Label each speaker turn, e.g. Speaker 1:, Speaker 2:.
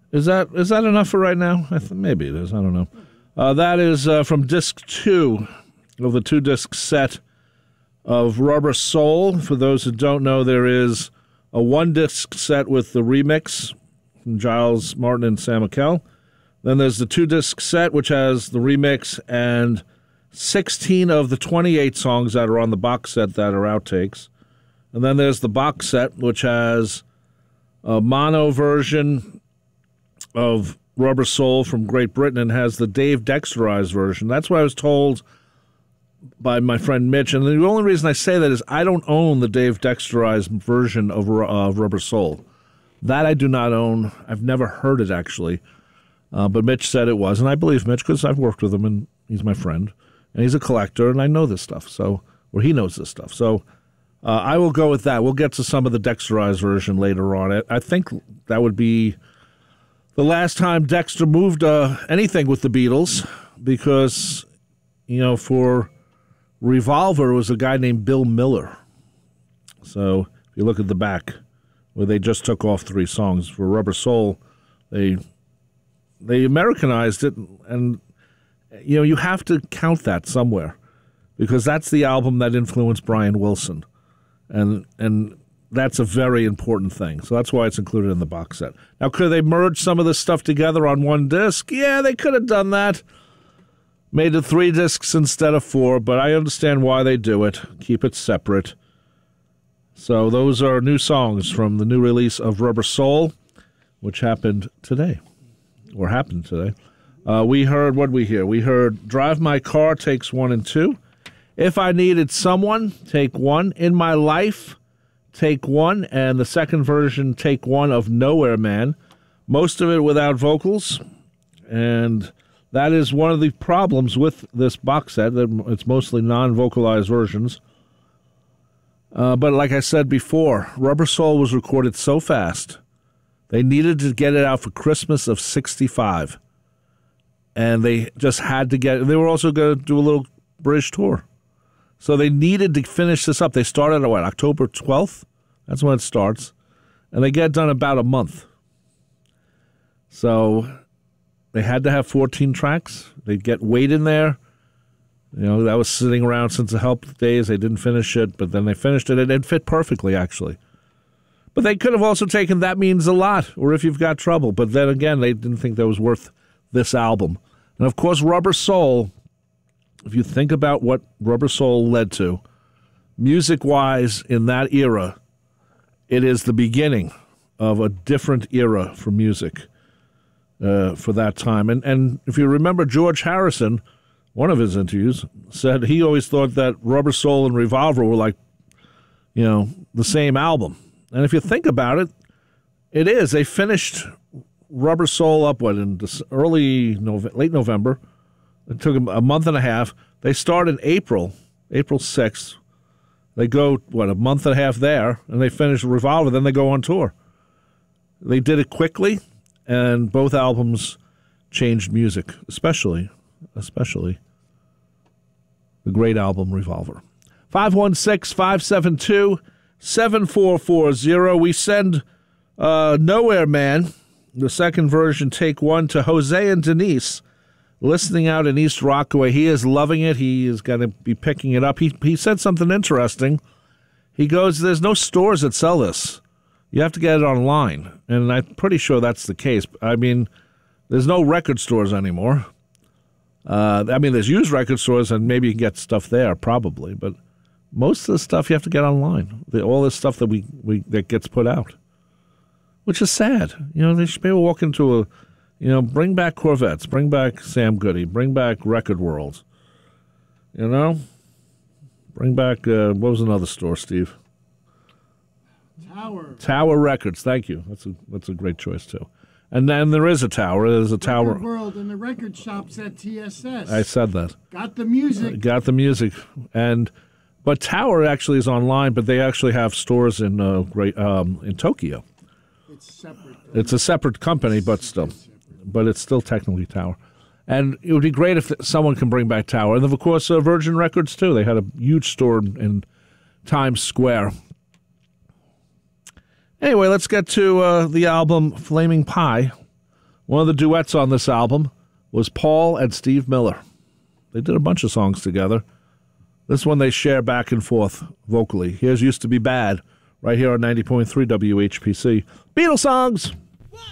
Speaker 1: Is that enough for right now? Maybe it is. I don't know. That is from disc 2 of the 2-disc set of Rubber Soul. For those who don't know, there is a 1-disc set with the remix from Giles Martin and Sam McKell. Then there's the 2-disc set, which has the remix and 16 of the 28 songs that are on the box set that are outtakes. And then there's the box set, which has a mono version of Rubber Soul from Great Britain and has the Dave Dexterized version. That's what I was told by my friend Mitch. And the only reason I say that is I don't own the Dave Dexterized version of Rubber Soul. That I do not own. I've never heard it, actually. But Mitch said it was. And I believe Mitch because I've worked with him and he's my friend. And he's a collector and I know this stuff. Or he knows this stuff. So I will go with that. We'll get to some of the Dexterized version later on. I think that would be the last time Dexter moved anything with the Beatles because, for Revolver was a guy named Bill Miller. So if you look at the back where they just took off 3 songs. For Rubber Soul, they Americanized it, and you have to count that somewhere because that's the album that influenced Brian Wilson. And that's a very important thing. So that's why it's included in the box set. Now, could they merge some of this stuff together on 1 disc? Yeah, they could have done that. Made it 3 discs instead of 4, but I understand why they do it. Keep it separate. So those are new songs from the new release of Rubber Soul, which happened today. We heard, what did we hear? We heard Drive My Car, takes 1 and 2. If I Needed Someone, take 1. In My Life, take 1. And the second version, take 1 of Nowhere Man. Most of it without vocals. And that is one of the problems with this box set. It's mostly non-vocalized versions. But like I said before, Rubber Soul was recorded so fast, they needed to get it out for Christmas of '65. And they just had to get it. They were also going to do a little British tour. So they needed to finish this up. They started at, October 12th? That's when it starts. And they get it done about a month. So they had to have 14 tracks. They'd get Wait in there. That was sitting around since the Help days. They didn't finish it, but then they finished it. And it fit perfectly, actually. But they could have also taken That Means a Lot, or If You've Got Trouble. But then again, they didn't think that was worth this album. And of course, Rubber Soul, if you think about what Rubber Soul led to, music-wise in that era, it is the beginning of a different era for music for that time. And if you remember, George Harrison, one of his interviews, said he always thought that Rubber Soul and Revolver were like, the same album. And if you think about it, it is. They finished Rubber Soul up, in late November. It took them a month and a half. They start in April 6th. They go, a month and a half there, and they finish Revolver, then they go on tour. They did it quickly, and both albums changed music, especially the great album Revolver. 516-572-7440. We send Nowhere Man, the second version, take 1, to Jose and Denise, listening out in East Rockaway. He is loving it. He is going to be picking it up. He said something interesting. He goes, there's no stores that sell this. You have to get it online. And I'm pretty sure that's the case. I mean, there's no record stores anymore. There's used record stores, and maybe you can get stuff there, probably. But most of the stuff you have to get online. All this stuff that that gets put out, which is sad. They should be able to walk into bring back Corvettes, bring back Sam Goody, bring back Record World. Bring back, what was another store, Steve? Tower Records, thank you. That's a great choice, too. And then there is a tower. There's a tower.
Speaker 2: Record World and the record shops at TSS.
Speaker 1: I said that.
Speaker 2: Got the music.
Speaker 1: But Tower actually is online, but they actually have stores in Tokyo.
Speaker 2: It's separate.
Speaker 1: It's a separate company, but still. But it's still technically Tower. And it would be great if someone can bring back Tower. And, of course, Virgin Records, too. They had a huge store in Times Square. Anyway, let's get to the album Flaming Pie. One of the duets on this album was Paul and Steve Miller. They did a bunch of songs together. This one they share back and forth vocally. Here's Used to Be Bad, right here on 90.3 WHPC. Beatles songs!